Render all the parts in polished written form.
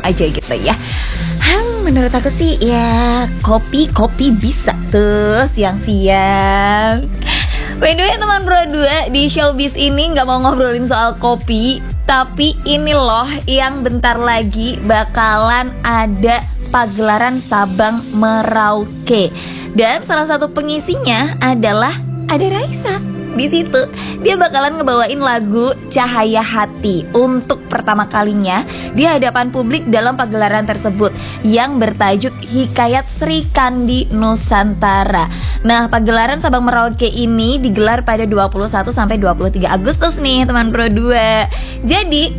aja gitu ya. Menurut aku sih ya kopi bisa tuh siang-siang. By the way teman Pro 2, di Showbiz ini gak mau ngobrolin soal kopi, tapi ini loh yang bentar lagi bakalan ada pagelaran Sabang Merauke. Dan salah satu pengisinya adalah ada Raisa. Di situ dia bakalan ngebawain lagu Cahaya Hati untuk pertama kalinya di hadapan publik dalam pagelaran tersebut yang bertajuk Hikayat Sri Kandi Nusantara. Nah, pagelaran Sabang Merauke ini digelar pada 21 sampai 23 Agustus nih, teman Pro 2. Jadi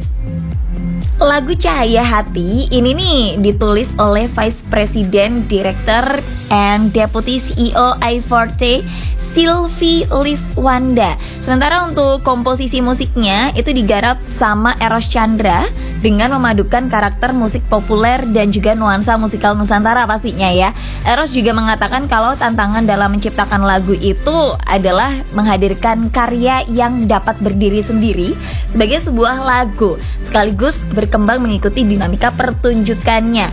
lagu Cahaya Hati ini nih ditulis oleh Vice President Director and Deputy CEO I40 Sylvie Liswanda. Sementara untuk komposisi musiknya itu digarap sama Eros Chandra dengan memadukan karakter musik populer dan juga nuansa musikal Nusantara pastinya ya. Eros juga mengatakan kalau tantangan dalam menciptakan lagu itu adalah menghadirkan karya yang dapat berdiri sendiri sebagai sebuah lagu sekaligus berkembang mengikuti dinamika pertunjukannya.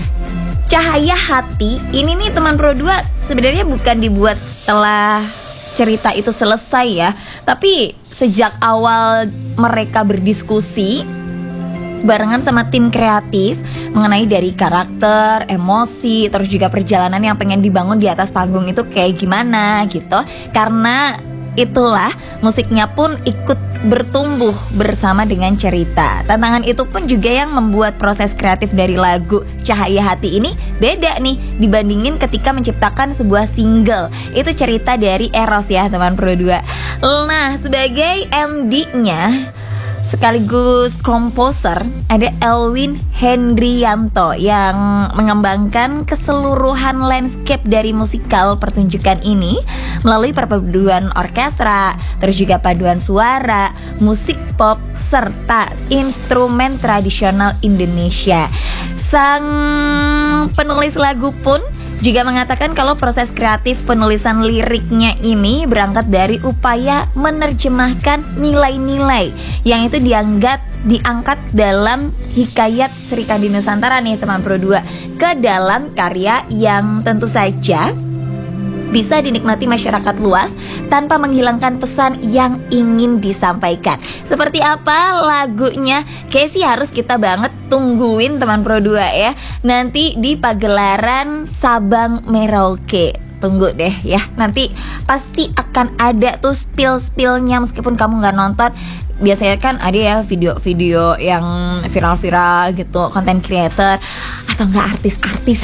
Cahaya Hati ini nih teman Pro 2 sebenarnya bukan dibuat setelah cerita itu selesai ya, tapi sejak awal mereka berdiskusi barengan sama tim kreatif mengenai dari karakter, emosi, terus juga perjalanan yang pengen dibangun di atas panggung itu kayak gimana gitu. Karena itulah musiknya pun ikut bertumbuh bersama dengan cerita. Tantangan itu pun juga yang membuat proses kreatif dari lagu Cahaya Hati ini beda nih dibandingin ketika menciptakan sebuah single. Itu cerita dari Eros ya teman Pro 2. Nah, sebagai MD-nya sekaligus komposer ada Elwin Hendrianto yang mengembangkan keseluruhan landscape dari musikal pertunjukan ini melalui perpaduan orkestra, terus juga paduan suara, musik pop, serta instrumen tradisional Indonesia. Sang penulis lagu pun juga mengatakan kalau proses kreatif penulisan liriknya ini berangkat dari upaya menerjemahkan nilai-nilai yang itu diangkat dalam Hikayat Sri Kandi Nusantara nih teman Pro 2 ke dalam karya yang tentu saja bisa dinikmati masyarakat luas tanpa menghilangkan pesan yang ingin disampaikan. Seperti apa lagunya? Kayak sih harus kita banget tungguin teman Pro 2 ya. Nanti di pagelaran Sabang Merauke. Tunggu deh ya. Nanti pasti akan ada tuh spill-spillnya meskipun kamu gak nonton. Biasanya kan ada ya video-video yang viral-viral gitu, content creator atau enggak artis-artis.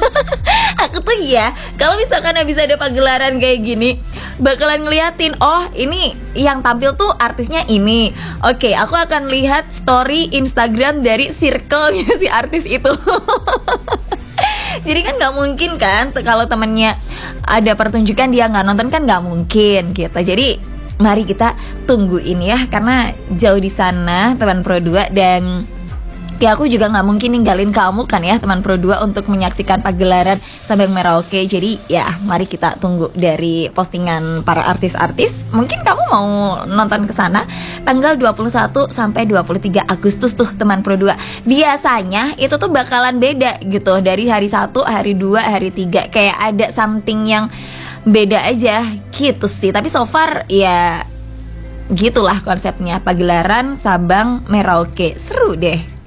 Aku tuh ya, kalau misalkan habis ada pagelaran kayak gini, bakalan ngeliatin, oh ini yang tampil tuh artisnya ini. Oke, aku akan lihat story Instagram dari circle-nya si artis itu. Jadi kan gak mungkin kan kalau temennya ada pertunjukan dia gak nonton kan gak mungkin gitu. Jadi mari kita tungguin ya, karena jauh di sana teman Pro 2 dan ya aku juga gak mungkin ninggalin kamu kan ya teman Pro 2 untuk menyaksikan pagelaran Sabang Merauke. Jadi ya mari kita tunggu dari postingan para artis-artis. Mungkin kamu mau nonton ke sana tanggal 21 sampai 23 Agustus tuh teman Pro 2. Biasanya itu tuh bakalan beda gitu dari hari 1, hari 2, hari 3. Kayak ada something yang beda aja gitu sih. Tapi so far ya gitulah konsepnya pagelaran Sabang Merauke. Seru deh.